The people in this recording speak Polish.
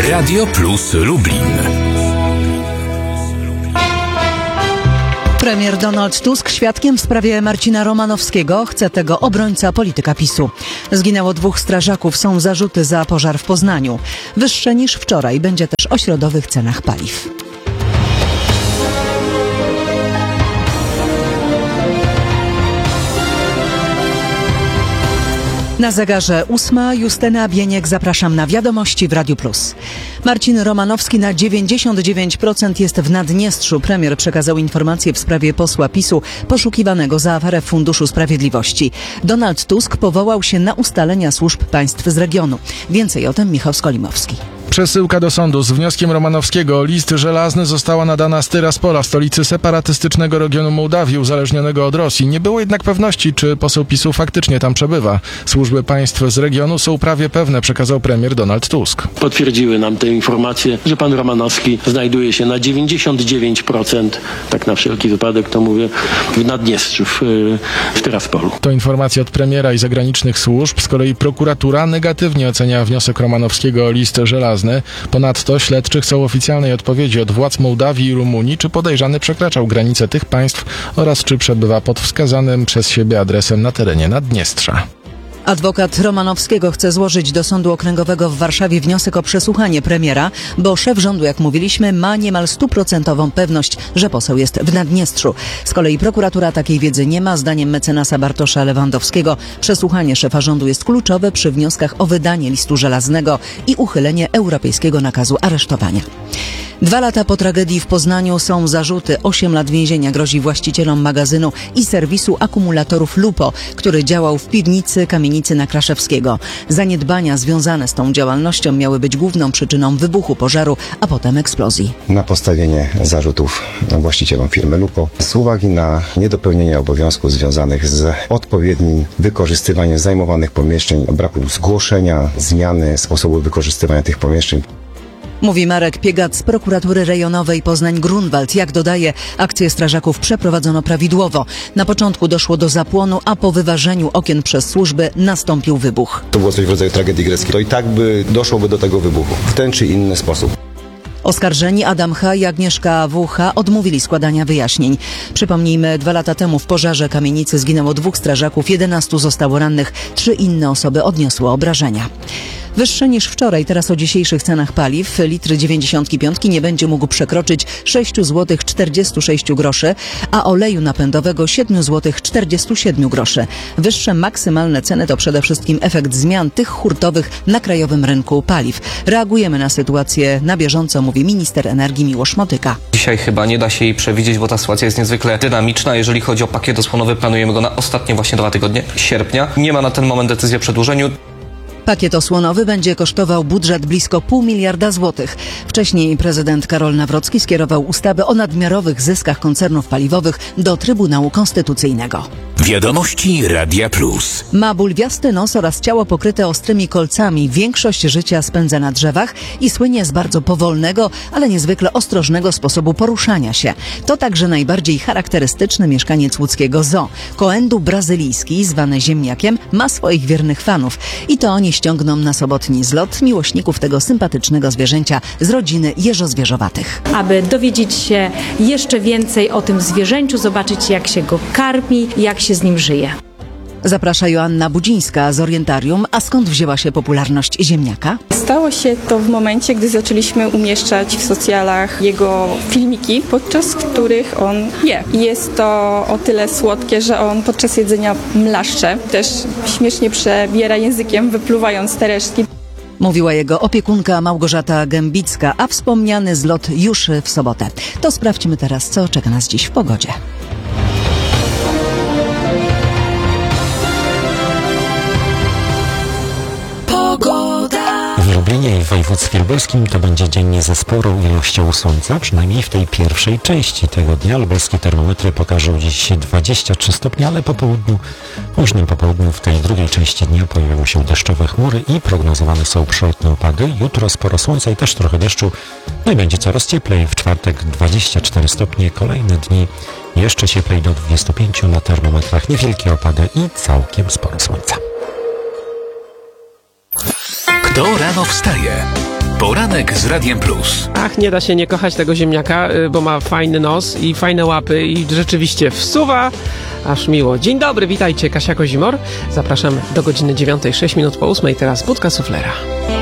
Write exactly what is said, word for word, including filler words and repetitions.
Radio Plus Lublin. Premier Donald Tusk świadkiem w sprawie Marcina Romanowskiego. Chce tego obrońca polityka PiSu. Zginęło dwóch strażaków. Są zarzuty za pożar w Poznaniu. Wyższe niż wczoraj będzie też o środowych cenach paliw. Na zegarze ósma. Justyna Bieniek, zapraszam na wiadomości w Radiu Plus. Marcin Romanowski na dziewięćdziesiąt dziewięć procent jest w Naddniestrzu. Premier przekazał informację w sprawie posła PiSu poszukiwanego za aferę w Funduszu Sprawiedliwości. Donald Tusk powołał się na ustalenia służb państw z regionu. Więcej o tym Michał Skolimowski. Przesyłka do sądu z wnioskiem Romanowskiego o list żelazny została nadana z Tyraspola, stolicy separatystycznego regionu Mołdawii, uzależnionego od Rosji. Nie było jednak pewności, czy poseł PiSu faktycznie tam przebywa. Służby państw z regionu są prawie pewne, przekazał premier Donald Tusk. Potwierdziły nam te informacje, że pan Romanowski znajduje się na dziewięćdziesiąt dziewięć procent, tak na wszelki wypadek to mówię, w Naddniestrzu, w, w Tyraspolu. To informacja od premiera i zagranicznych służb. Z kolei prokuratura negatywnie ocenia wniosek Romanowskiego o list żelazny. Ponadto śledczy chcą oficjalnej odpowiedzi od władz Mołdawii i Rumunii, czy podejrzany przekraczał granice tych państw oraz czy przebywa pod wskazanym przez siebie adresem na terenie Naddniestrza. Adwokat Romanowskiego chce złożyć do Sądu Okręgowego w Warszawie wniosek o przesłuchanie premiera, bo szef rządu, jak mówiliśmy, ma niemal stuprocentową pewność, że poseł jest w Naddniestrzu. Z kolei prokuratura takiej wiedzy nie ma. Zdaniem mecenasa Bartosza Lewandowskiego przesłuchanie szefa rządu jest kluczowe przy wnioskach o wydanie listu żelaznego i uchylenie europejskiego nakazu aresztowania. Dwa lata po tragedii w Poznaniu są zarzuty. Osiem lat więzienia grozi właścicielom magazynu i serwisu akumulatorów Lupo, który działał w piwnicy kamienicy na Kraszewskiego. Zaniedbania związane z tą działalnością miały być główną przyczyną wybuchu pożaru, a potem eksplozji. Na postawienie zarzutów właścicielom firmy Lupo z uwagi na niedopełnienie obowiązków związanych z odpowiednim wykorzystywaniem zajmowanych pomieszczeń, braku zgłoszenia zmiany sposobu wykorzystywania tych pomieszczeń. Mówi Marek Piegat z prokuratury rejonowej Poznań-Grunwald. Jak dodaje, akcję strażaków przeprowadzono prawidłowo. Na początku doszło do zapłonu, a po wyważeniu okien przez służby nastąpił wybuch. To było coś w rodzaju tragedii greckiej. To i tak by doszłoby do tego wybuchu w ten czy inny sposób. Oskarżeni Adam H. i Agnieszka W. H. odmówili składania wyjaśnień. Przypomnijmy, dwa lata temu w pożarze kamienicy zginęło dwóch strażaków, jedenastu zostało rannych, trzy inne osoby odniosły obrażenia. Wyższe niż wczoraj, teraz o dzisiejszych cenach paliw. Litr dziewięćdziesiątki piątki nie będzie mógł przekroczyć sześć złotych czterdzieści sześć groszy, a oleju napędowego siedem złotych czterdzieści siedem groszy. Wyższe maksymalne ceny to przede wszystkim efekt zmian tych hurtowych na krajowym rynku paliw. Reagujemy na sytuację na bieżąco, mówi minister energii Miłosz Motyka. Dzisiaj chyba nie da się jej przewidzieć, bo ta sytuacja jest niezwykle dynamiczna. Jeżeli chodzi o pakiet osłonowy, planujemy go na ostatnie właśnie dwa tygodnie sierpnia. Nie ma na ten moment decyzji o przedłużeniu. Pakiet osłonowy będzie kosztował budżet blisko pół miliarda złotych. Wcześniej prezydent Karol Nawrocki skierował ustawę o nadmiarowych zyskach koncernów paliwowych do Trybunału Konstytucyjnego. Wiadomości Radia Plus. Ma bulwiasty nos oraz ciało pokryte ostrymi kolcami. Większość życia spędza na drzewach i słynie z bardzo powolnego, ale niezwykle ostrożnego sposobu poruszania się. To także najbardziej charakterystyczny mieszkaniec łódzkiego zoo. Koendu brazylijski, zwany ziemniakiem, ma swoich wiernych fanów. I to oni ściągną na sobotni zlot miłośników tego sympatycznego zwierzęcia z rodziny jeżozwierzowatych. Aby dowiedzieć się jeszcze więcej o tym zwierzęciu, zobaczyć jak się go karmi, jak się z nim żyje. Zaprasza Joanna Budzińska z Orientarium. A skąd wzięła się popularność ziemniaka? Stało się to w momencie, gdy zaczęliśmy umieszczać w socjalach jego filmiki, podczas których on je. Jest to o tyle słodkie, że on podczas jedzenia mlaszcze. Też śmiesznie przebiera językiem, wypluwając te resztki. Mówiła jego opiekunka Małgorzata Gębicka, a wspomniany zlot już w sobotę. To sprawdźmy teraz, co czeka nas dziś w pogodzie. W Lublinie i w województwie lubelskim to będzie dzień ze sporą ilością słońca, przynajmniej w tej pierwszej części tego dnia. Lubelskie termometry pokażą dziś dwadzieścia trzy stopnie, ale po południu, późnym po południu w tej drugiej części dnia pojawią się deszczowe chmury i prognozowane są przelotne opady. Jutro sporo słońca i też trochę deszczu, no i będzie coraz cieplej. W czwartek dwadzieścia cztery stopnie, kolejne dni jeszcze cieplej do dwudziestu pięciu, na termometrach niewielkie opady i całkiem sporo słońca. Kto rano wstaje? Poranek z Radiem Plus. Ach, nie da się nie kochać tego ziemniaka, y, bo ma fajny nos i fajne łapy i rzeczywiście wsuwa, aż miło. Dzień dobry, witajcie, Kasia Kozimor. Zapraszam do godziny dziewiątej, sześć minut po ósmej, teraz budka suflera.